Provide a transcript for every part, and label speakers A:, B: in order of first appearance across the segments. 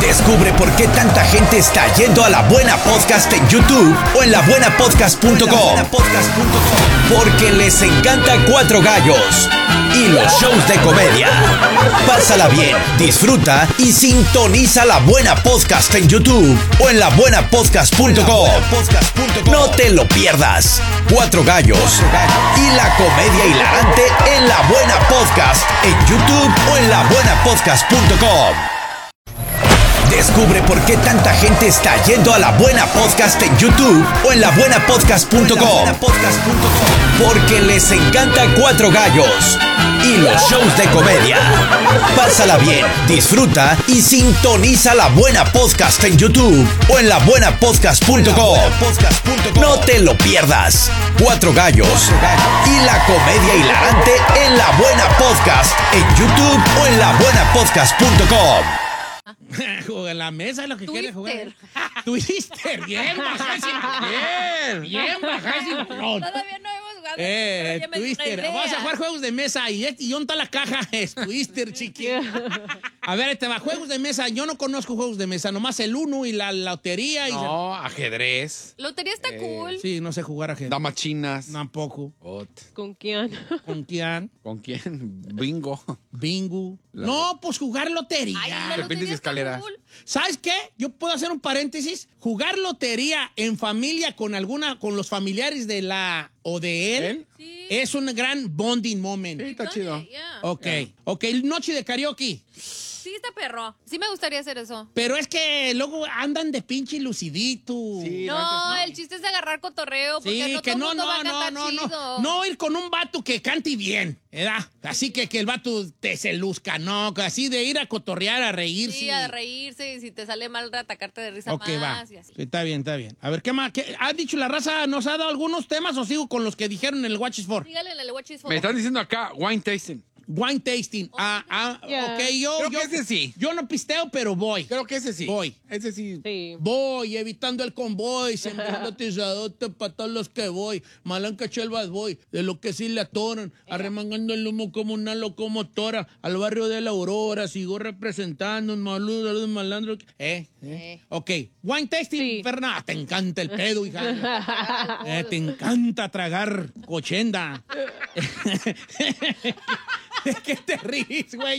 A: Descubre por qué tanta gente está yendo a La Buena Podcast en YouTube o en labuenapodcast.com. Porque les encanta Cuatro Gallos y los shows de comedia. Pásala bien, disfruta y sintoniza La Buena Podcast en YouTube o en labuenapodcast.com. No te lo pierdas. Cuatro Gallos y la comedia hilarante en La Buena Podcast en YouTube o en labuenapodcast.com. Descubre por qué tanta gente está yendo a La Buena Podcast en YouTube o en labuenapodcast.com. Porque les encanta Cuatro Gallos y los shows de comedia. Pásala bien, disfruta y sintoniza La Buena Podcast en YouTube o en labuenapodcast.com. No te lo pierdas. Cuatro Gallos y la comedia hilarante en La Buena Podcast en YouTube o en labuenapodcast.com.
B: Juega en la mesa es lo que quiere jugar.
C: Twister.
B: Twister, bien, bajáis. Bien, bajáis.
C: Todavía no hemos jugado. pero ya me dio una
B: Twister.
C: idea.
B: Vamos a jugar juegos de mesa. ¿Y dónde está la caja? Es Twister, chiquito. A ver, ahí te va. Juegos de mesa. Yo no conozco juegos de mesa. Nomás el uno y la lotería.
D: No, ajedrez.
C: Lotería está cool.
B: Sí, no sé jugar a gente.
D: Damas chinas.
B: Tampoco.
E: ¿Con quién?
B: ¿Con quién?
D: ¿Con quién? Bingo.
B: Bingo. No, pues jugar lotería.
C: Ay, la
D: Serpientes
C: lotería
D: y
C: está
D: escaleras.
C: cool.
B: ¿Sabes qué? Yo puedo hacer un paréntesis. Jugar lotería en familia con los familiares de la o de él
C: Sí.
B: es un gran bonding moment.
D: Sí, está
C: Done
D: chido.
C: it, yeah.
B: Ok, noche de karaoke.
C: Sí, está perro. Sí me gustaría hacer eso.
B: Pero es que luego andan de pinche lucidito.
D: Sí,
C: No,
D: antes
C: el chiste es de agarrar cotorreo, porque
B: Sí,
C: no
B: que
C: todo
B: no,
C: mundo va a
B: no,
C: cantar
B: no,
C: chido.
B: no. No ir con un vato que cante bien, ¿verdad? Así que el vato te se luzca, no. Así de ir a cotorrear, a reírse.
C: Sí, a reírse y si te sale mal, atacarte de risa
B: Ok,
C: más
B: va.
C: y así.
B: Sí, está bien, está bien. A ver, ¿qué más? ¿Ha dicho la raza? ¿Nos ha dado algunos temas o sigo con los que dijeron en el Watch is For?
C: Dígale en el Watch is For.
D: Me están diciendo acá, wine tasting.
B: Wine tasting.
E: Yeah.
B: Ok, yo.
D: Creo que ese sí.
B: Yo no pisteo, pero voy.
D: Creo que ese sí.
B: Voy.
D: Ese sí.
E: Sí.
B: Voy, evitando el convoy, sembrando tizadote para todos los que voy. Malanca chelvas voy, de lo que sí le atoran, arremangando el humo como una locomotora. Al barrio de la Aurora, sigo representando un malandro. Ok, wine tasting,
E: Sí.
B: Fernanda, te encanta el pedo, hija. Te encanta tragar cochenda. ¿De qué te ríes, güey?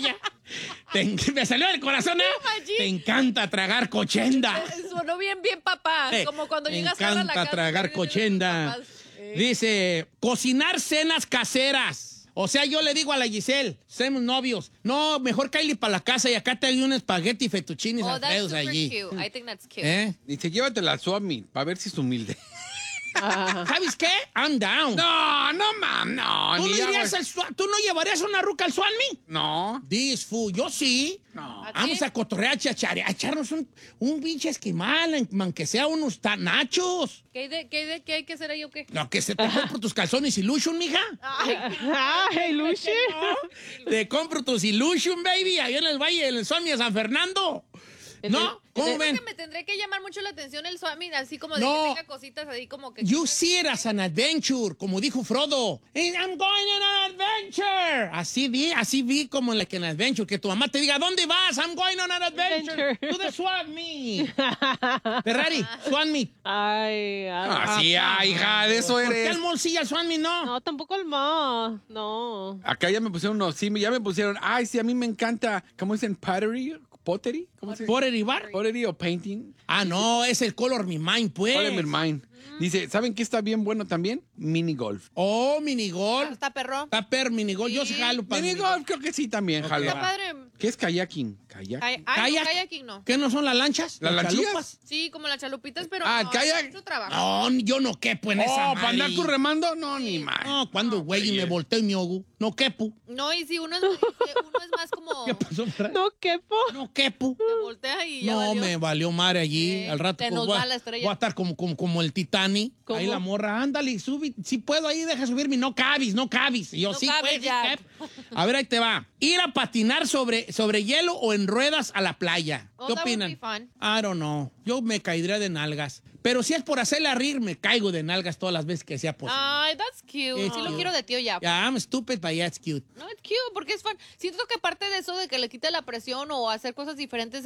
B: Me salió del corazón, ¿eh?
C: Imagínate.
B: Te encanta tragar cochenda.
C: Sonó bien, papá. Como cuando
B: Me
C: llegas ahora a la
B: encanta
C: casa.
B: tragar
C: y dices,
B: cochenda.
C: papás,
B: Dice, cocinar cenas caseras. O sea, yo le digo a la Giselle, somos novios. No, mejor Kylie para la casa y acá te doy un espagueti fettuccine
C: Oh, that's
B: alfredos
C: super
B: allí.
C: cute. I think that's cute.
B: ¿Eh?
D: Dice, llévatela a Swami para ver si es humilde.
B: ¿Sabes qué? I'm down.
D: No, mam, no.
B: ¿Tú, no
D: ni
B: irías
D: agua.
B: ¿Tú no llevarías una ruca al Swami?
D: No.
B: This food. Yo sí.
D: No.
C: ¿A
B: Vamos
C: qué?
B: a cotorrear, a echarnos un pinche esquimal, aunque sea unos nachos.
C: ¿Qué hay que hacer ahí o qué?
B: Lo que se te compro tus calzones Illusion, mija.
E: ¡Ay, Lucy!
B: Te compro tus Illusion, baby, ahí en el Valle, en el Swami de San Fernando. ¿No? ¿Cómo
C: Creo
B: ven?
C: que me tendré que llamar mucho la atención el Swami, así como de
B: No.
C: que tenga cositas ahí como que...
B: You see it as an adventure, como dijo Frodo. And I'm going on an adventure. Así vi como en la que en adventure, que tu mamá te diga, ¿dónde vas? I'm going on an adventure. To the swap meet. Ferrari, swap meet.
E: Ay,
D: Así, hija, de eso
B: ¿Por qué
D: eres.
B: al mall sí y al swap meet no?
E: no, tampoco el ma. No.
D: Acá ya me pusieron unos, sí, ya me pusieron, ay, sí, a mí me encanta, ¿cómo dicen? Pottery, ¿cómo se dice?
B: ¿Por el bar?
D: Pottery o painting.
B: Ah, no, es el Color Me Mind, pues.
D: Color Me Mind. Dice, ¿saben qué está bien bueno también? Mini golf.
B: Oh, minigolf.
C: Está perro.
B: Está per minigolf. Yo sí jalo para
D: Mini golf creo que sí también,
B: Ok.
D: jalo.
C: Está padre.
D: ¿Qué es kayaking?
C: Ay,
B: Kayak.
C: no, kayaking no.
B: ¿Qué no son las lanchas?
D: ¿Las lanchillas?
B: chalupas?
C: Sí, como las chalupitas, pero
D: Ah,
C: no,
D: kayak.
C: es mucho trabajo.
B: No, yo no quepo en esa
D: Oh, ¿para andar
B: madre.
D: tú remando? No, ni más.
B: No, cuando güey me volteo y me ahogo. No quepo.
C: No, y si uno es más como...
B: ¿Qué pasó, Fran?
E: No, quepo.
B: No quepo.
C: Te voltea y ya
B: No,
C: valió.
B: me valió madre allí.
C: Sí,
B: Al rato
C: te
B: pues,
C: nos
B: voy,
C: va la estrella.
B: voy a estar como el Titanic.
E: ¿Cómo?
B: Ahí la morra, ándale, sube. Si puedo ahí, deja subirme. No cabis. Y yo
C: No
B: sí,
C: cabes
B: pues,
C: ya.
B: A ver, ahí te va. Ir a patinar sobre hielo o en ruedas a la playa.
C: Oh,
B: ¿Qué
C: that would
B: opinan?
C: be fun.
B: I don't know. Yo me caería de nalgas. Pero si es por hacerla rir, me caigo de nalgas todas las veces que sea posible.
C: Ay, that's cute.
B: It's
C: Sí lo
B: cute.
C: quiero de tío ya.
B: Yeah, I'm stupid, but yeah, it's cute.
C: No, it's cute porque es fun. Siento que parte de eso de que le quite la presión o hacer cosas diferentes